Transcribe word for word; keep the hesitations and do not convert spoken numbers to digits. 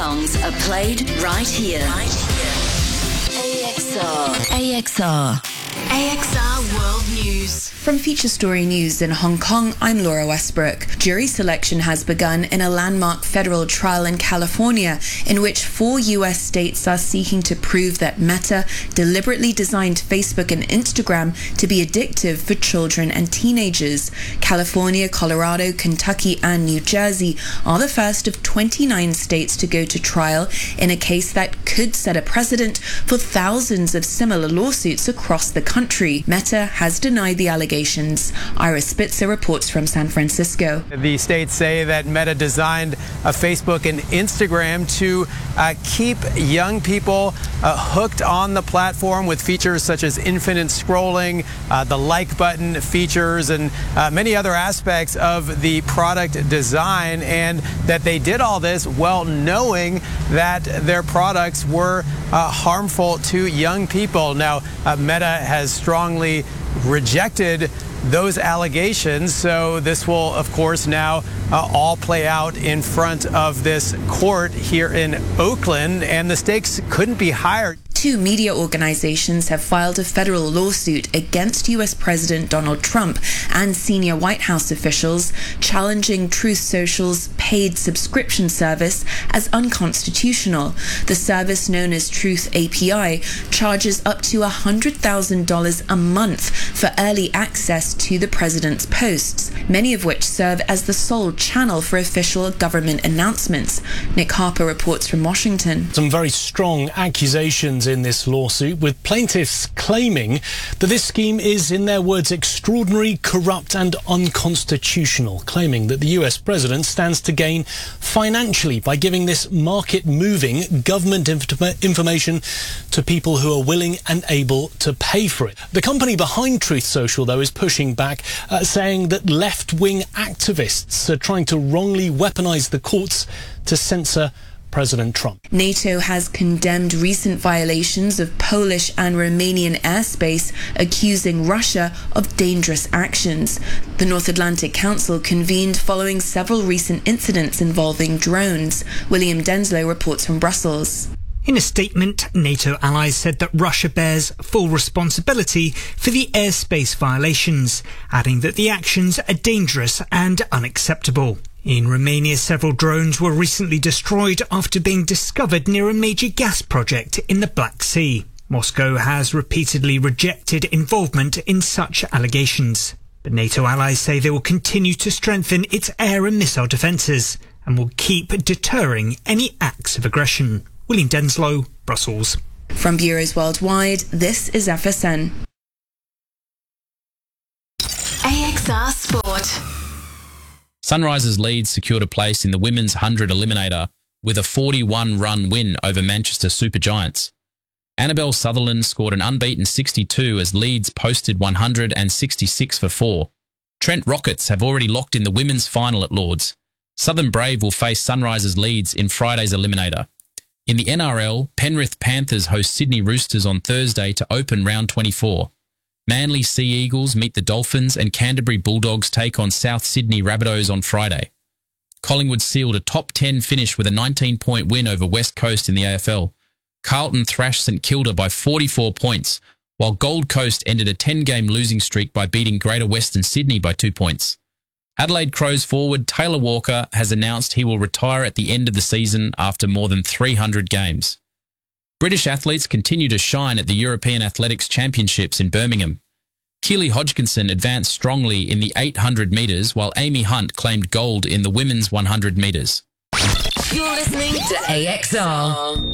songs are played right here. Right here. A X R. A X R. A X R World News. From Feature Story News in Hong Kong, I'm Laura Westbrook. Jury selection has begun in a landmark federal trial in California in which four U S states are seeking to prove that Meta deliberately designed Facebook and Instagram to be addictive for children and teenagers. California, Colorado, Kentucky and New Jersey are the first of twenty-nine states to go to trial in a case that could set a precedent for thousands of similar lawsuits across the country. Meta has denied the allegations. Ira Spitzer reports from San Francisco. The states say that Meta designed uh, Facebook and Instagram to uh, keep young people uh, hooked on the platform with features such as infinite scrolling, uh, the like button features, and uh, many other aspects of the product design, and that they did all this while knowing that their products were uh, harmful to young people. Now, uh, Meta has strongly rejected those allegations, so this will of course now uh, all play out in front of this court here in Oakland, and the stakes couldn't be higher. Two media organizations have filed a federal lawsuit against U S President Donald Trump and senior White House officials, challenging Truth Social's paid subscription service as unconstitutional. The service, known as Truth A P I, charges up to one hundred thousand dollars a month for early access to the president's posts, many of which serve as the sole channel for official government announcements. Nick Harper reports from Washington. Some very strong accusations in this lawsuit, with plaintiffs claiming that this scheme is, in their words, extraordinary, corrupt and unconstitutional, claiming that the U S president stands to gain financially by giving this market-moving government inf- information to people who are willing and able to pay for it. The company behind Truth Social, though, is pushing back, uh, saying that left-wing activists are trying to wrongly weaponize the courts to censor President Trump. NATO has condemned recent violations of Polish and Romanian airspace, accusing Russia of dangerous actions. The North Atlantic Council convened following several recent incidents involving drones. William Denslow reports from Brussels. In a statement, NATO allies said that Russia bears full responsibility for the airspace violations, adding that the actions are dangerous and unacceptable. In Romania, several drones were recently destroyed after being discovered near a major gas project in the Black Sea. Moscow has repeatedly rejected involvement in such allegations. But NATO allies say they will continue to strengthen its air and missile defences and will keep deterring any acts of aggression. William Denslow, Brussels. From bureaus worldwide, this is F S N. A X R Sport. Sunrisers Leeds secured a place in the Women's one hundred Eliminator with a forty-one run win over Manchester Supergiants. Annabelle Sutherland scored an unbeaten sixty-two as Leeds posted one hundred sixty-six for four. Trent Rockets have already locked in the women's final at Lords. Southern Brave will face Sunrisers Leeds in Friday's Eliminator. In the N R L, Penrith Panthers host Sydney Roosters on Thursday to open round twenty-four. Manly Sea Eagles meet the Dolphins and Canterbury Bulldogs take on South Sydney Rabbitohs on Friday. Collingwood sealed a top ten finish with a nineteen point win over West Coast in the A F L. Carlton thrashed St Kilda by forty-four points, while Gold Coast ended a ten-game losing streak by beating Greater Western Sydney by two points. Adelaide Crows forward Taylor Walker has announced he will retire at the end of the season after more than three hundred games. British athletes continue to shine at the European Athletics Championships in Birmingham. Keely Hodgkinson advanced strongly in the eight hundred metres, while Amy Hunt claimed gold in the women's one hundred metres. You're listening to A X R.